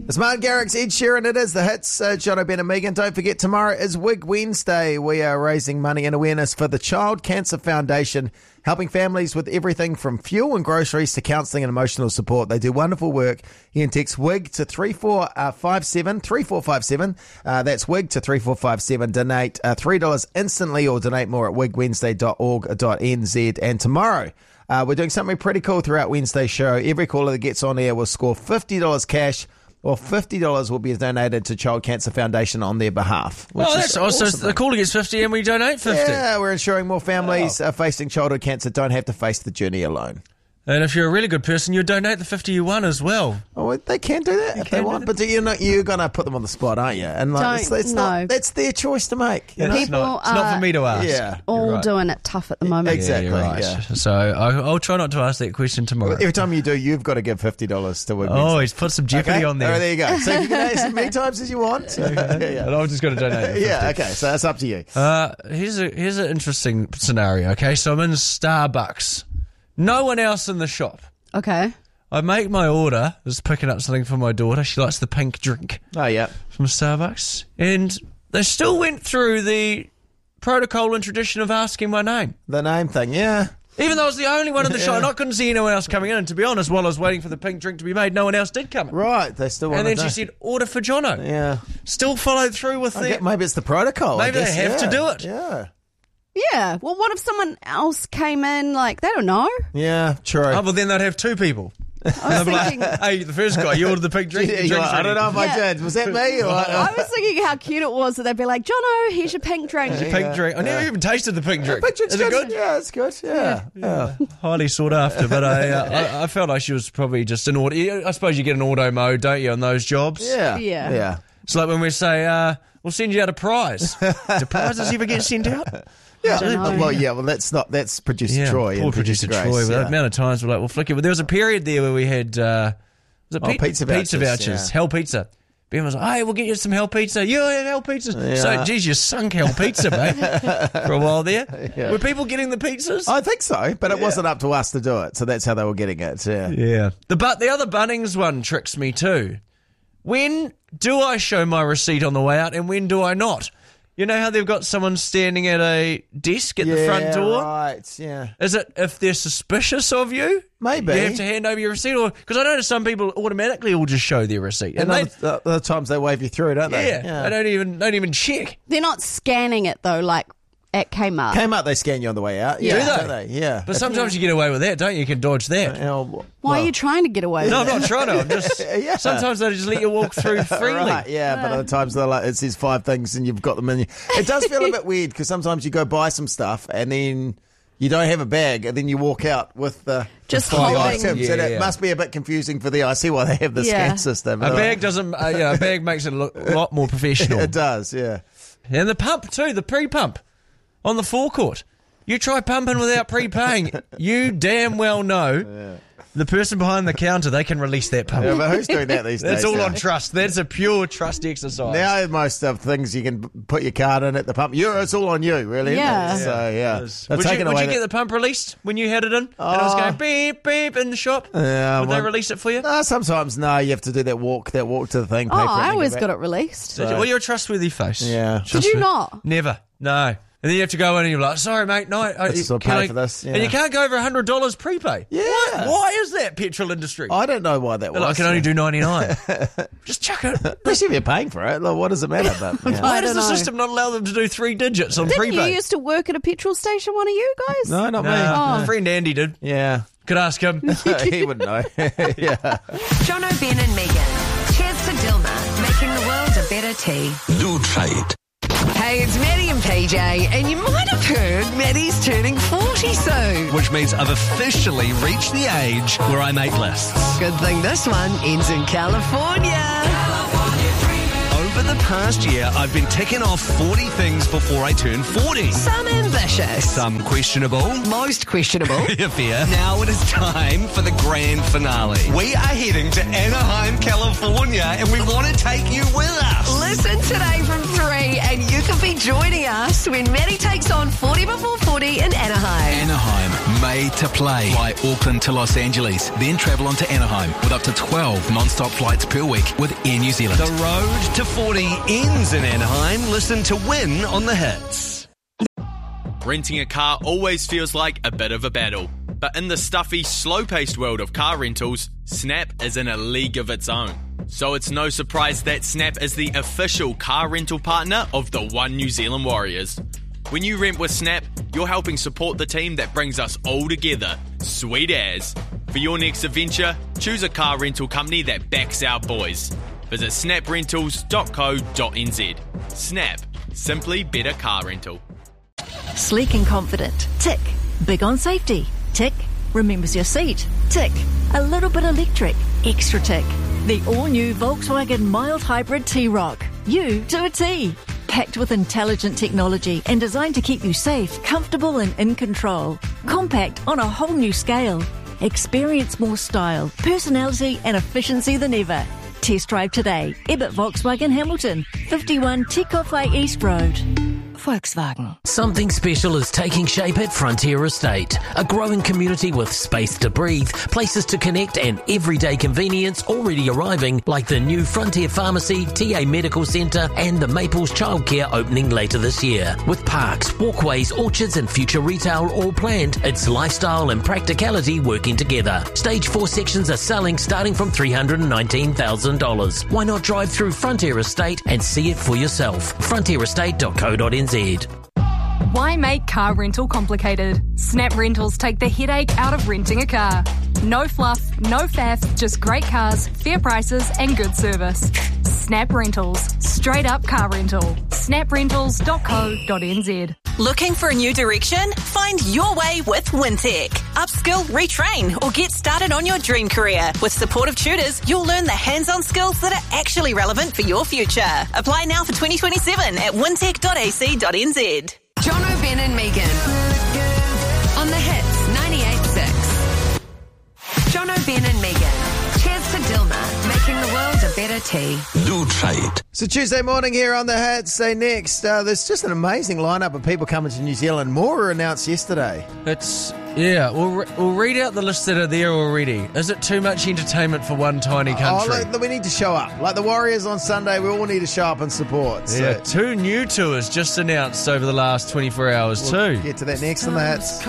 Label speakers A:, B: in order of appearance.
A: It's Martin Garrix, Ed Sheeran, it is the hits. John O'Brien and Megan. Don't forget, tomorrow is Wig Wednesday. We are raising money and awareness for the Child Cancer Foundation, helping families with everything from fuel and groceries to counselling and emotional support. They do wonderful work. You can text WIG to 3457. That's WIG to 3457. Donate $3 instantly or donate more at wigwednesday.org.nz. And tomorrow, we're doing something pretty cool throughout Wednesday's show. Every caller that gets on air will score $50 cash, or $50 will be donated to Child Cancer Foundation on their behalf.
B: That's awesome. So the caller gets 50 and we donate 50.
A: Yeah, we're ensuring more families facing childhood cancer don't have to face the journey alone.
B: And if you're a really good person, you donate the 50 you won as well.
A: Oh, they can do that if they want, but you're going to put them on the spot, aren't you? And that's their choice to make. You know?
B: It's not for me to ask.
A: Yeah,
C: all doing it tough at the moment.
A: Exactly.
B: Yeah, right.
A: Yeah.
B: So I'll try not to ask that question tomorrow.
A: Every time you do, you've got to give $50 to Wig.
B: Oh, he's put some jeopardy on there.
A: Oh, there you go. So you can donate as many times as you want.
B: And I've just got to donate.
A: Okay. So that's up to you.
B: Here's an interesting scenario. Okay, so I'm in Starbucks. No one else in the shop.
C: Okay.
B: I make my order. I was picking up something for my daughter. She likes the pink drink.
A: Oh, yeah.
B: From Starbucks. And they still went through the protocol and tradition of asking my name.
A: The name thing, yeah.
B: Even though I was the only one in the shop, and I couldn't see anyone else coming in. And to be honest, while I was waiting for the pink drink to be made, no one else did come in.
A: Right, they still want
B: And then she said, order for Jono.
A: Yeah.
B: Still followed through with
A: Maybe it's the protocol.
B: Maybe
A: I guess.
B: they have to do it.
A: Yeah.
C: Yeah. Well, what if someone else came in? Like, they don't know.
A: Yeah, true.
B: Oh, well, then they'd have two people.
C: I was thinking,
B: Hey, the first guy, you ordered the pink drink.
A: I don't know if I did. Was that me?
C: I was thinking how cute it was that they'd be like, Jono, here's your pink drink.
B: Pink drink. I never even tasted the pink drink.
A: Pink drink's
B: Is it good?
A: Yeah, it's good. Yeah.
B: Highly sought after, but I felt like she was probably just an auto. I suppose you get an auto mode, don't you, on those jobs?
C: Yeah.
B: It's like when we say, we'll send you out a prize. Do prizes ever get sent out?
A: Yeah. Well, that's producer Troy.
B: Poor
A: and
B: producer
A: Grace,
B: Troy.
A: yeah.
B: The amount of times we're like, well, flick it. But there was a period there where we had
A: pizza vouchers. Yeah.
B: Hell Pizza. Ben was like, hey, we'll get you some Hell Pizza. You have Hell Pizza.
A: Yeah.
B: So, geez, you sunk Hell Pizza, mate, for a while there.
A: Yeah.
B: Were people getting the pizzas?
A: I think so, but it wasn't up to us to do it, so that's how they were getting it. Yeah.
B: Yeah. The other Bunnings one tricks me too. When do I show my receipt on the way out and when do I not? You know how they've got someone standing at a desk at the front door?
A: Right, yeah.
B: Is it if they're suspicious of you?
A: Maybe.
B: You have to hand over your receipt? Because I notice some people automatically will just show their receipt.
A: And other times they wave you through, don't they?
B: Yeah. They don't even check.
C: They're not scanning it, though, like at Kmart.
A: Kmart, they scan you on the way out.
C: Yeah.
A: Yeah.
B: Do
A: Don't they? Yeah.
B: But sometimes you get away with that, don't you? You can dodge that.
C: Why are you trying to get away with
B: No,
C: it?
B: I'm not trying to. I'm just...
A: Yeah.
B: Sometimes they just let you walk through freely.
A: Right, yeah, but other times they're like, it says 5 things and you've got them in you. It does feel a bit weird because sometimes you go buy some stuff and then you don't have a bag and then you walk out with the
C: Just
A: 5
C: holding.
A: items. And it must be a bit confusing for I see why they have the scan system.
B: A bag doesn't... a bag makes it look a lot more professional.
A: It does, yeah.
B: And the pump too, the pre-pump on the forecourt. You try pumping without prepaying, you damn well know the person behind the counter, they can release that pump.
A: Yeah, but who's doing that these days?
B: That's all
A: now?
B: on trust. That's a pure trust exercise.
A: Now most of things you can put your card in at the pump. It's all on you, really.
C: Yeah.
A: Isn't it? So, yeah.
B: Would you get the pump released when you had it in? And it was going beep, beep in the shop?
A: Yeah,
B: Would they release it for you?
A: No, sometimes no. You have to do that walk to the thing. Pay for it
C: I
A: and
C: always
A: go
C: got
A: back.
C: it released.
B: Well, you're a trustworthy face.
A: Yeah.
C: Did you not?
B: Never. No. And then you have to go in and you're like, sorry, mate, no.
A: I'll pay for this. Yeah.
B: And you can't go over $100 prepay.
A: Yeah.
B: Why is that, petrol industry?
A: I don't know why that was.
B: I can only do 99. Just chuck it.
A: Especially if you're paying for it. Like, what does it matter? But, yeah.
B: Why does the
C: don't know.
B: system not allow them to do 3 digits on
C: Didn't
B: prepay?
C: you used to work at a petrol station, one of you guys?
A: No, not me.
B: My friend Andy did.
A: Yeah.
B: Could ask him.
A: He wouldn't know. Yeah.
D: John O'Brien and Megan. Cheers to Dilma, making the world a better tea.
E: Do try it.
D: Hey, it's Maddie and PJ, and you might have heard Maddie's turning 40 soon.
E: Which means I've officially reached the age where I make lists.
D: Good thing this one ends in California.
E: Over the past year, I've been ticking off 40 things before I turn 40.
D: Some ambitious.
E: Some questionable.
D: Most questionable.
E: Fear. Now it is time for the grand finale. We are heading to Anaheim, California, and we want to take you with us.
D: Listen today from 3 and you could be joining us when Maddie takes on 40 before 40 in Anaheim.
E: Anaheim, May
F: pay to play. Fly Auckland to Los Angeles, then travel on to Anaheim with up to 12 non-stop flights per week with Air New Zealand.
E: The road to 40 ends in Anaheim. Listen to Win on the Hits.
G: Renting a car always feels like a bit of a battle. But in the stuffy, slow-paced world of car rentals, Snap is in a league of its own. So it's no surprise that Snap is the official car rental partner of the One New Zealand Warriors. When you rent with Snap, you're helping support the team that brings us all together. Sweet as. For your next adventure, choose a car rental company that backs our boys. Visit snaprentals.co.nz. Snap. Simply better car rental.
H: Sleek and confident. Tick. Big on safety. Tick. Remembers your seat. Tick. A little bit electric. Extra tick. The all-new Volkswagen mild hybrid T-Roc. You to a T. Packed with intelligent technology and designed to keep you safe, comfortable and in control. Compact on a whole new scale. Experience more style, personality and efficiency than ever. Test drive today. Ebbett Volkswagen Hamilton, 51 Tekowhai East Road. Volkswagen.
I: Something special is taking shape at Frontier Estate. A growing community with space to breathe, places to connect and everyday convenience already arriving, like the new Frontier Pharmacy, TA Medical Centre and the Maples Childcare opening later this year. With parks, walkways, orchards and future retail all planned, it's lifestyle and practicality working together. Stage 4 sections are selling starting from $319,000. Why not drive through Frontier Estate and see it for yourself? frontierestate.co.nz.
J: Why make car rental complicated? Snap Rentals take the headache out of renting a car. No fluff, no faff, just great cars, fair prices and good service. Snap Rentals. Straight up car rental. snaprentals.co.nz.
K: Looking for a new direction? Find your way with Wintech. Upskill, retrain, or get started on your dream career. With supportive tutors, you'll learn the hands-on skills that are actually relevant for your future. Apply now for 2027 at wintech.ac.nz.
D: John O'Ben and Megan. On the Hits 98.6. John O'Ben and Megan. Cheers to Dilma, making the world a better tea.
F: Lutrate.
A: So Tuesday morning here on the Hats. Say next, there's just an amazing lineup of people coming to New Zealand. More were announced yesterday.
B: We'll read out the lists that are there already. Is it too much entertainment for one tiny country?
A: We need to show up. Like the Warriors on Sunday, we all need to show up and support. So.
B: Yeah, 2 new tours just announced over the last 24 hours
A: We'll
B: too.
A: Get to that next on the Hats.